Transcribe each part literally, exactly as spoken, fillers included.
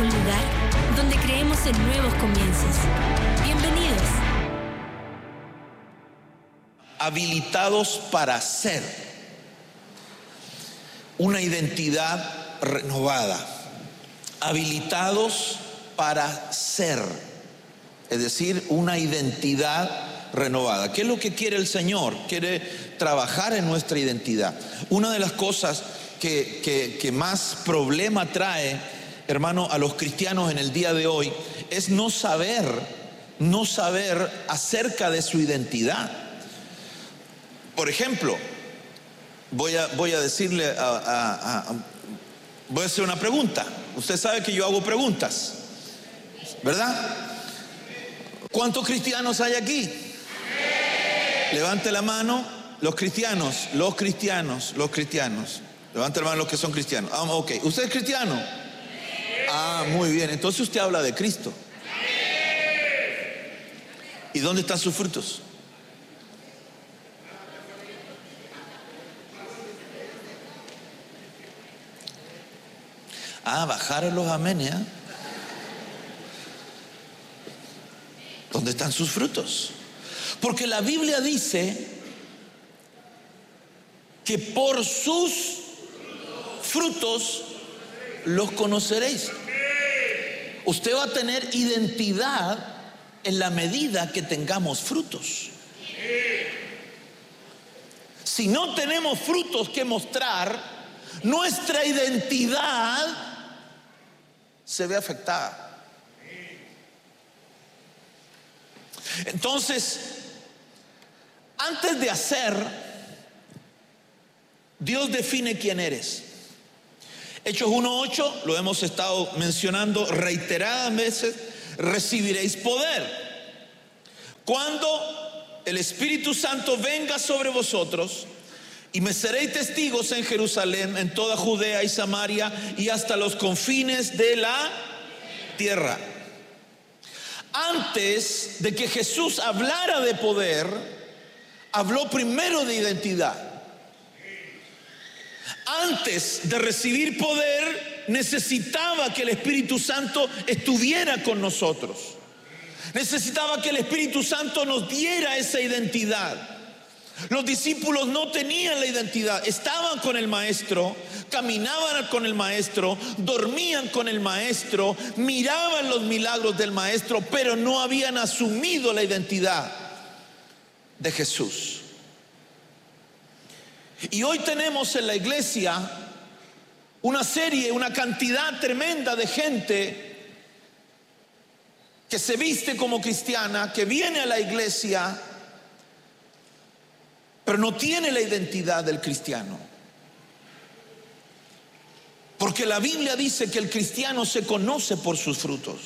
un lugar donde creemos en nuevos comienzos. Bienvenidos. Habilitados para ser una identidad renovada. Habilitados para ser, es decir, una identidad renovada. ¿Qué es lo que quiere el Señor? Quiere trabajar en nuestra identidad. Una de las cosas que, que, que más problema trae, hermano, a los cristianos en el día de hoy es no saber, no saber acerca de su identidad. Por ejemplo, voy a, voy a decirle, a, a, a, voy a hacer una pregunta. Usted sabe que yo hago preguntas, ¿verdad? ¿Cuántos cristianos hay aquí? Levante la mano, los cristianos, los cristianos, los cristianos. Levante la mano los que son cristianos. Ah, ok. ¿Usted es cristiano? Ah, muy bien. Entonces usted habla de Cristo. ¿Y dónde están sus frutos? Ah, bajaron los amenes, ¿eh? ¿Dónde están sus frutos? Porque la Biblia dice que por sus frutos los conoceréis. Usted va a tener identidad en la medida que tengamos frutos. Si no tenemos frutos que mostrar, nuestra identidad se ve afectada. Entonces, antes de hacer, Dios define quién eres. Hechos uno ocho, lo hemos estado mencionando reiteradas veces: recibiréis poder cuando el Espíritu Santo venga sobre vosotros, y me seréis testigos en Jerusalén, en toda Judea y Samaria y hasta los confines de la tierra. Antes de que Jesús hablara de poder, habló primero de identidad. Antes de recibir poder, necesitaba que el Espíritu Santo estuviera con nosotros. Necesitaba que el Espíritu Santo nos diera esa identidad. Los discípulos no tenían la identidad. Estaban con el Maestro, caminaban con el Maestro, dormían con el Maestro, miraban los milagros del Maestro, pero no habían asumido la identidad de Jesús. Y hoy tenemos en la iglesia una serie, una cantidad tremenda de gente que se viste como cristiana, que viene a la iglesia, pero no tiene la identidad del cristiano. Porque la Biblia dice que el cristiano se conoce por sus frutos.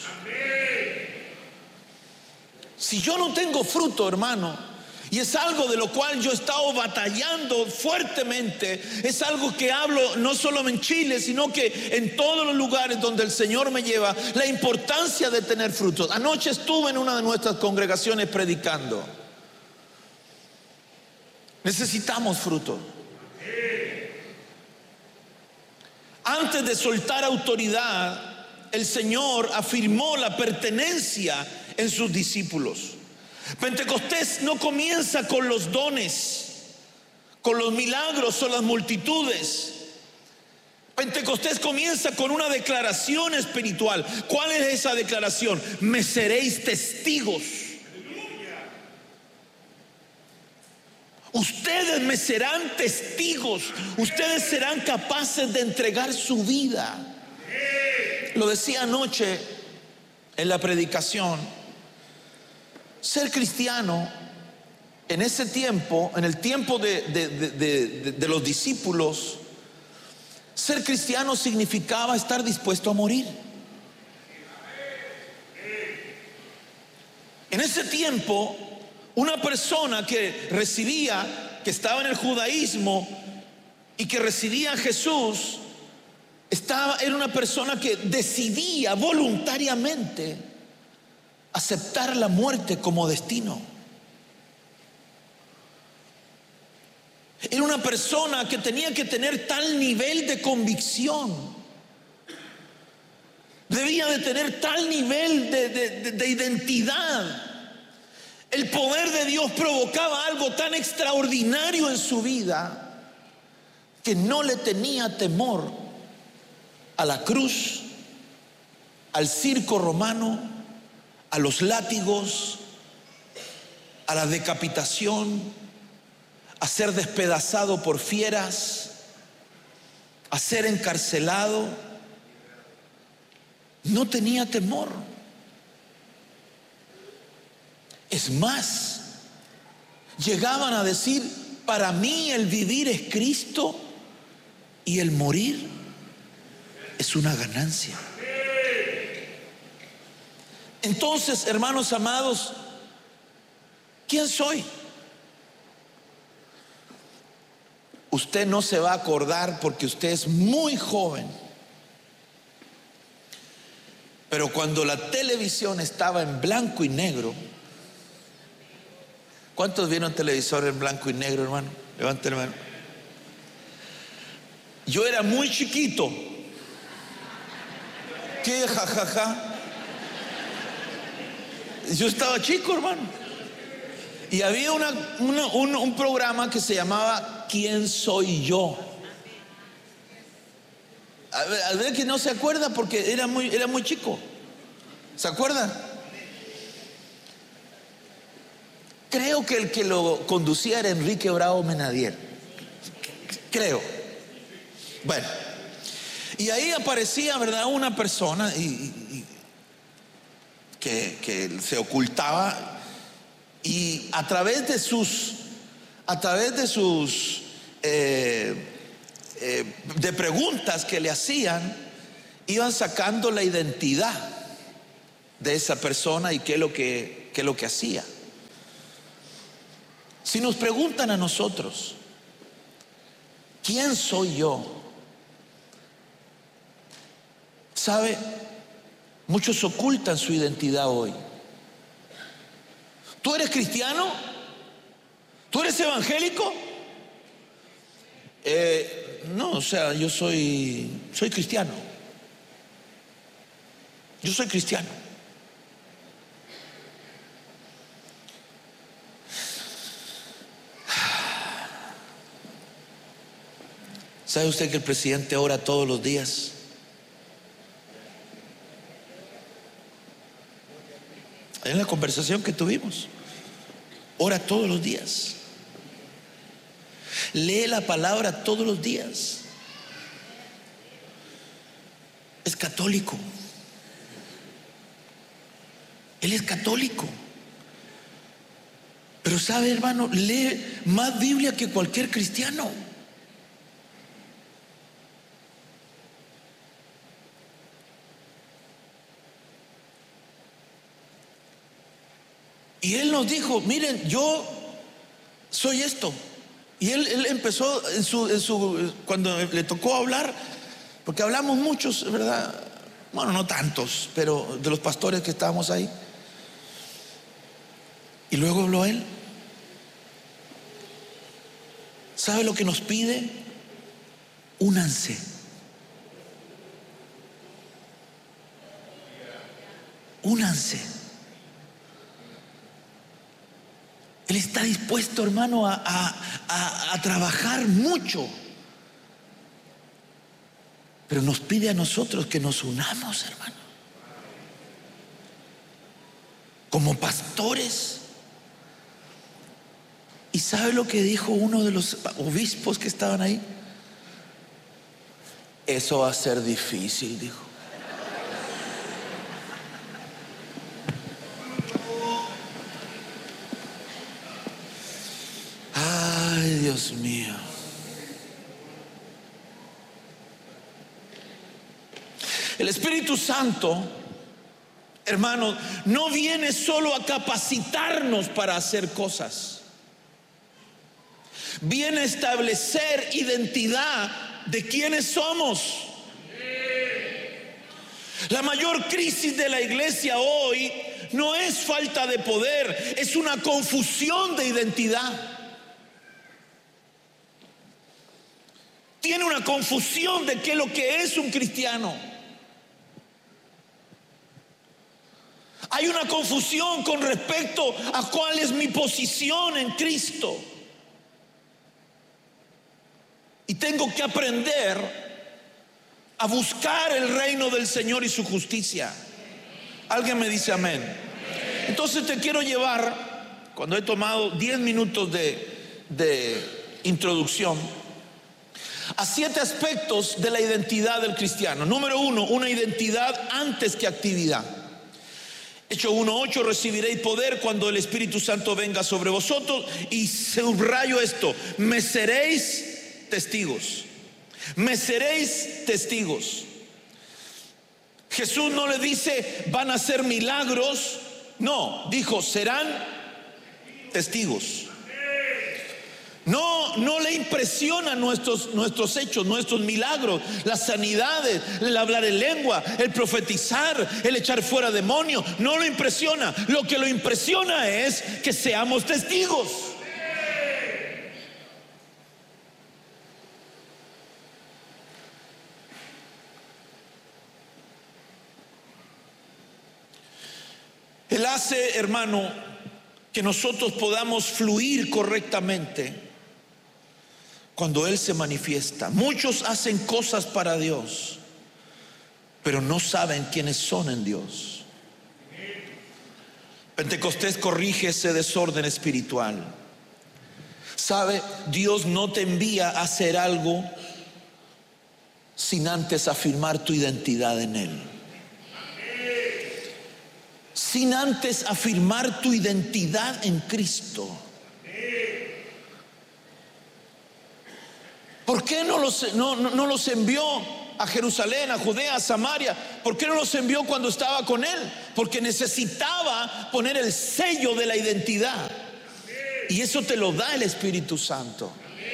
Si yo no tengo fruto, hermano, y es algo de lo cual yo he estado batallando fuertemente, es algo que hablo no solo en Chile, sino que en todos los lugares donde el Señor me lleva, la importancia de tener frutos. Anoche estuve en una de nuestras congregaciones predicando. Necesitamos fruto. Antes de soltar autoridad, el Señor afirmó la pertenencia en sus discípulos. Pentecostés no comienza con los dones, con los milagros o las multitudes. Pentecostés comienza con una declaración espiritual. ¿Cuál es esa declaración? Me seréis testigos. Ustedes me serán testigos. Ustedes serán capaces de entregar su vida. Lo decía anoche en la predicación. Ser cristiano en ese tiempo, en el tiempo de, de, de, de, de los discípulos, ser cristiano significaba estar dispuesto a morir. En ese tiempo, una persona que recibía, que estaba en el judaísmo y que recibía a Jesús, estaba, era una persona que decidía voluntariamente aceptar la muerte como destino. Era una persona que tenía que tener tal nivel de convicción Debía de tener tal nivel de, de, de, de identidad. El poder de Dios provocaba algo tan extraordinario en su vida que no le tenía temor a la cruz, al circo romano, a los látigos, a la decapitación, a ser despedazado por fieras, a ser encarcelado. No tenía temor. Es más, llegaban a decir: para mí el vivir es Cristo y el morir es una ganancia. Entonces, hermanos amados, ¿quién soy? Usted no se va a acordar porque usted es muy joven. Pero cuando la televisión estaba en blanco y negro, ¿cuántos vieron televisor en blanco y negro, hermano? Levanten la mano. Yo era muy chiquito. ¿Qué jajaja? Ja, ja. Yo estaba chico, hermano. Y había una, una, un, un programa que se llamaba ¿Quién soy yo? A ver, a ver que no se acuerda porque era muy, era muy chico. ¿Se acuerda? Creo que el que lo conducía era Enrique Bravo Menadier. Creo. Bueno. Y ahí aparecía, ¿verdad?, una persona y, y, que, que se ocultaba, y a través de sus a través de sus eh, eh, de preguntas que le hacían, iban sacando la identidad de esa persona y qué es lo que, qué es lo que hacía. Si nos preguntan a nosotros, ¿quién soy yo? ¿Sabe? Muchos ocultan su identidad hoy. ¿Tú eres cristiano? ¿Tú eres evangélico? Eh, no, o sea, yo soy, soy cristiano. Yo soy cristiano. ¿Sabe usted que el presidente ora todos los días? En la conversación que tuvimos, ora todos los días, lee la palabra todos los días, es católico. Él es católico. Pero sabe, hermano, lee más Biblia que cualquier cristiano. Y él nos dijo: miren, yo soy esto. Y él, él empezó en su, en su, cuando le tocó hablar, porque hablamos muchos, ¿verdad? Bueno, no tantos, pero de los pastores que estábamos ahí. Y luego habló él. ¿Sabe lo que nos pide? Únanse. Únanse. Él está dispuesto, hermano, a, a, a, a trabajar mucho. Pero nos pide a nosotros que nos unamos, hermano. Como pastores. ¿Y sabe lo que dijo uno de los obispos que estaban ahí? Eso va a ser difícil, dijo. Ay, Dios mío. El Espíritu Santo, hermanos, no viene solo a capacitarnos para hacer cosas. Viene a establecer identidad de quiénes somos. La mayor crisis de la iglesia hoy no es falta de poder, es una confusión de identidad. Tiene una confusión de qué es lo que es un cristiano. Hay una confusión con respecto a cuál es mi posición en Cristo. Y tengo que aprender a buscar el reino del Señor y su justicia. Alguien me dice amén. Entonces te quiero llevar, cuando he tomado diez minutos de, de introducción, a siete aspectos de la identidad del cristiano. Número uno, una identidad antes que actividad. Hechos uno ocho, recibiréis poder cuando el Espíritu Santo venga sobre vosotros. Y subrayo esto: me seréis testigos. Me seréis testigos. Jesús no le dice van a hacer milagros. No, dijo serán testigos. No, no le impresionan nuestros, nuestros hechos, nuestros milagros, las sanidades, el hablar en lengua, el profetizar, el echar fuera demonios. No lo impresiona. Lo que lo impresiona es que seamos testigos. Él hace, hermano, que nosotros podamos fluir correctamente cuando Él se manifiesta. Muchos hacen cosas para Dios, pero no saben quiénes son en Dios. Pentecostés corrige ese desorden espiritual. ¿Sabe? Dios no te envía a hacer algo sin antes afirmar tu identidad en Él. Sin antes afirmar tu identidad en Cristo. ¿Por qué no los, no, no, no los envió a Jerusalén, a Judea, a Samaria? ¿Por qué no los envió cuando estaba con Él? Porque necesitaba poner el sello de la identidad. Y eso te lo da el Espíritu Santo.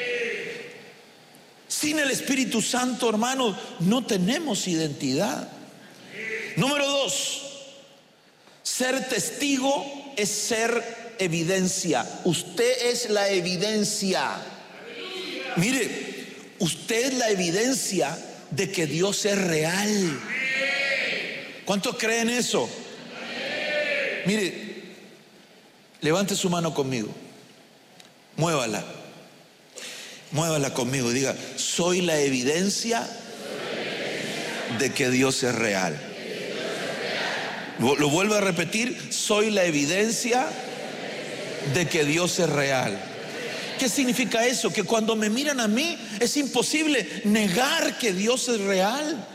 Sin el Espíritu Santo, hermano, no tenemos identidad. Número dos, ser testigo es ser evidencia. Usted es la evidencia. Mire, usted es la evidencia de que Dios es real. ¿Cuántos creen eso? Mire, levante su mano conmigo. Muévala. Muévala conmigo y diga: soy la evidencia de que Dios es real. Lo vuelvo a repetir: soy la evidencia de que Dios es real. ¿Qué significa eso? Que cuando me miran a mí es imposible negar que Dios es real.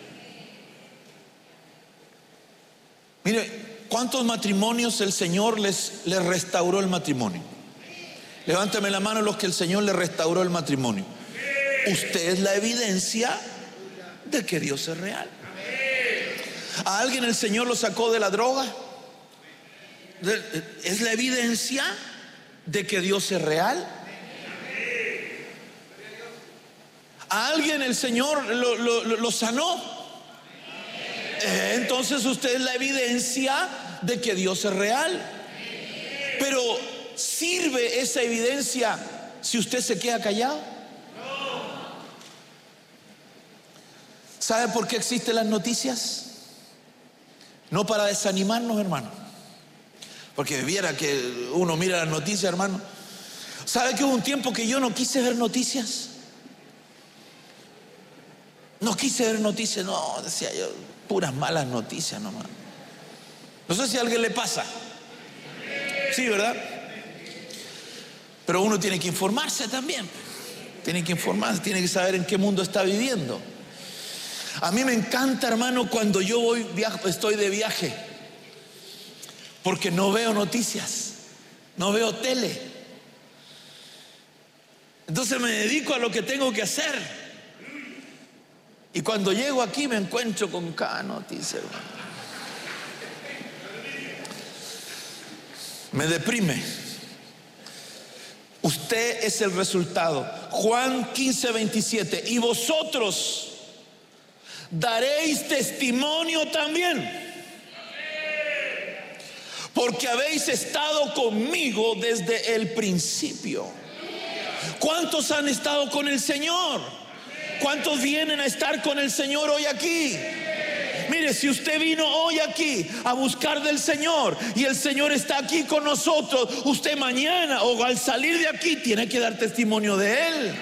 Mire, ¿cuántos matrimonios el Señor les, les restauró el matrimonio? Levántame la mano los que el Señor les restauró el matrimonio. Usted es la evidencia de que Dios es real. ¿A alguien el Señor lo sacó de la droga? ¿Es la evidencia de que Dios es real? ¿A alguien el Señor lo, lo, lo sanó? Eh, entonces usted es la evidencia de que Dios es real. Pero ¿sirve esa evidencia si usted se queda callado? ¿Sabe por qué existen las noticias? No para desanimarnos, hermano, porque viera que uno mira las noticias, hermano. ¿Sabe que hubo un tiempo que yo no quise ver noticias? No quise ver noticias, no, decía yo, puras malas noticias nomás. No sé si a alguien le pasa. Sí, ¿verdad? Pero uno tiene que informarse también. Tiene que informarse, tiene que saber en qué mundo está viviendo. A mí me encanta, hermano, cuando yo voy, viajo, estoy de viaje, porque no veo noticias, no veo tele. Entonces me dedico a lo que tengo que hacer. Y cuando llego aquí me encuentro con cada noticia, hermano. Me deprime. Usted es el resultado. Juan quince veintisiete. Y vosotros daréis testimonio también, porque habéis estado conmigo desde el principio. ¿Cuántos han estado con el Señor? ¿Cuántos vienen a estar con el Señor hoy aquí? Mire, si usted vino hoy aquí a buscar del Señor y el Señor está aquí con nosotros, usted mañana o al salir de aquí tiene que dar testimonio de Él.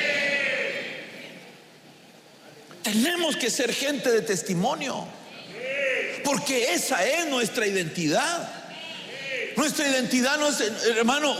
Tenemos que ser gente de testimonio, porque esa es nuestra identidad. Nuestra identidad no es, hermano,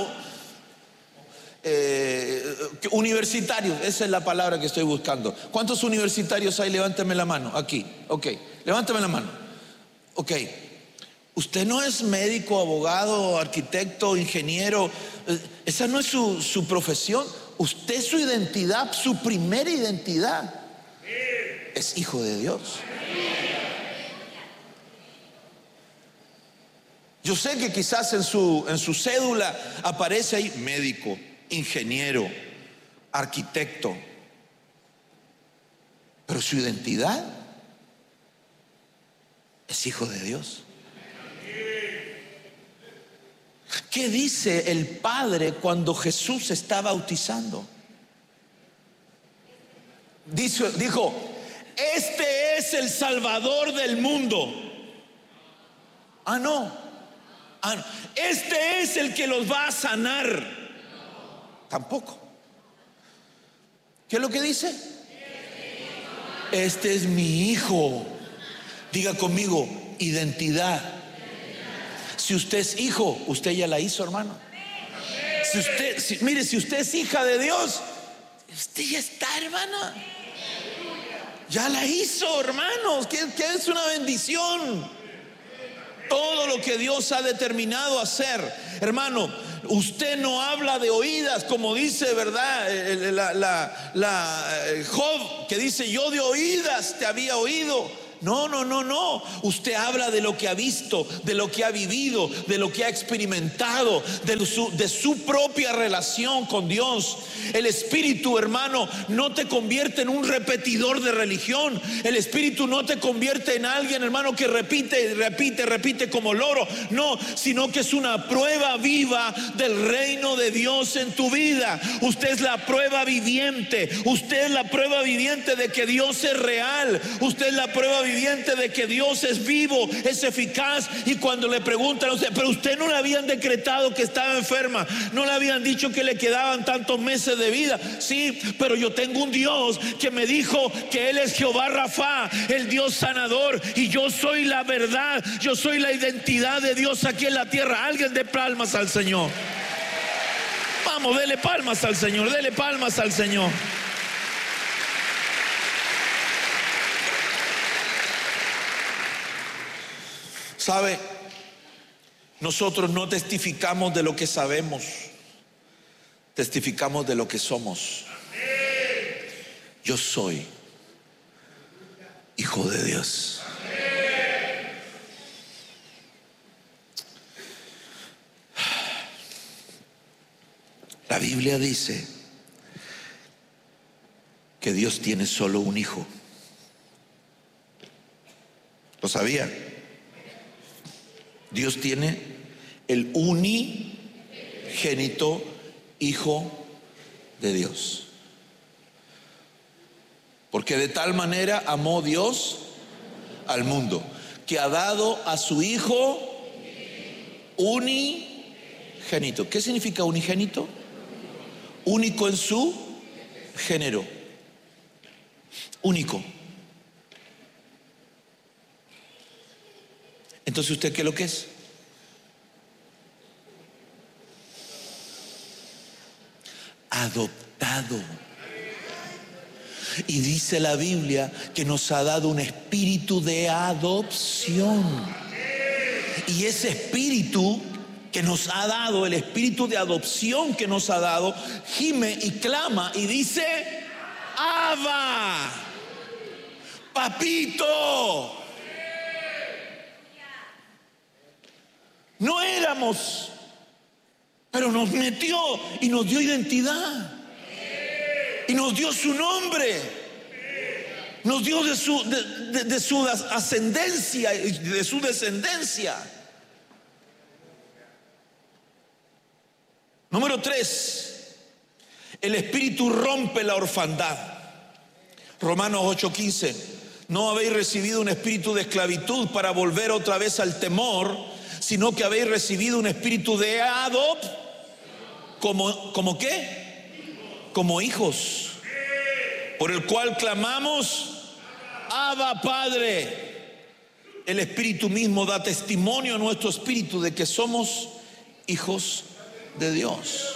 eh, universitarios, esa es la palabra que estoy buscando. ¿Cuántos universitarios hay? Levánteme la mano, aquí, ok, levánteme la mano. Ok, usted no es médico, abogado, arquitecto, ingeniero, esa no es su, su profesión. Usted, su identidad, su primera identidad es hijo de Dios. Yo sé que quizás en su, en su cédula aparece ahí médico, ingeniero, arquitecto, pero su identidad es hijo de Dios. ¿Qué dice el Padre cuando Jesús está bautizando? Dice, dijo, este es el Salvador del mundo. Ah, no. Ah, no. Este es el que los va a sanar. Tampoco. ¿Qué es lo que dice? Este es mi hijo. Diga conmigo, identidad. Si usted es hijo, usted ya la hizo, hermano. Si usted, si, mire, si usted es hija de Dios, usted ya está, hermana. Ya la hizo, hermanos. Que, que es una bendición. Todo lo que Dios ha determinado hacer, hermano, usted no habla de oídas, como dice, ¿verdad? La, la, la Job, que dice, yo de oídas te había oído. No, no, no, no. Usted habla de lo que ha visto, de lo que ha vivido, de lo que ha experimentado, de su, de su propia relación con Dios. El Espíritu, hermano, no te convierte en un repetidor de religión. El Espíritu no te convierte en alguien, hermano, que repite, repite, repite como loro. No, sino que es una prueba viva del reino de Dios en tu vida. Usted es la prueba viviente. Usted es la prueba viviente de que Dios es real. Usted es la prueba viviente de que Dios es vivo, es eficaz. Y cuando le preguntan a usted, pero usted no le habían decretado que estaba enferma, no le habían dicho que le quedaban tantos meses de vida. Sí, pero yo tengo un Dios que me dijo que Él es Jehová Rafa, el Dios sanador, y yo soy la verdad, yo soy la identidad de Dios aquí en la tierra. Alguien dé palmas al Señor. Vamos, dele palmas al Señor, dele palmas al Señor. ¿Sabe? Nosotros no testificamos de lo que sabemos, testificamos de lo que somos. Yo soy hijo de Dios. La Biblia dice que Dios tiene solo un hijo. ¿Lo sabía? Dios tiene el unigénito Hijo de Dios. Porque de tal manera amó Dios al mundo, que ha dado a su Hijo unigénito. ¿Qué significa unigénito? Único en su género. Único. Entonces, ¿usted qué es lo que es? Adoptado. Y dice la Biblia que nos ha dado un espíritu de adopción. Y ese espíritu que nos ha dado, el espíritu de adopción que nos ha dado, gime y clama y dice: Abba, papito. No éramos, pero nos metió y nos dio identidad. Y nos dio su nombre. Nos dio de su, de, de, de su ascendencia y de su descendencia. Número tres, el Espíritu rompe la orfandad. Romanos ocho quince No habéis recibido un espíritu de esclavitud para volver otra vez al temor, sino que habéis recibido un espíritu de adopción. ¿Como, ¿Como qué? Como hijos, por el cual clamamos, Abba, Padre. El Espíritu mismo da testimonio a nuestro espíritu de que somos hijos de Dios.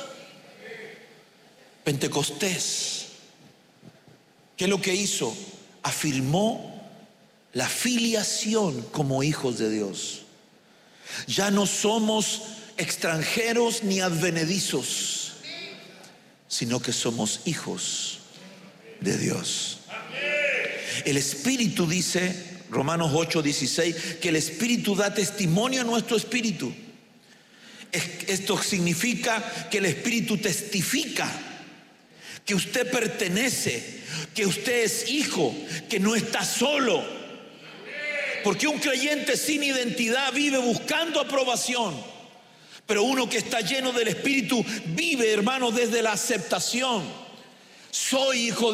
Pentecostés, ¿qué es lo que hizo? Afirmó la filiación como hijos de Dios. Ya no somos extranjeros ni advenedizos, sino que somos hijos de Dios. El Espíritu dice, Romanos ocho dieciséis, que el Espíritu da testimonio a nuestro espíritu. Esto significa que el Espíritu testifica que usted pertenece, que usted es hijo, que no está solo. Porque un creyente sin identidad vive buscando aprobación, pero uno que está lleno del Espíritu vive, hermano, desde la aceptación. Soy hijo de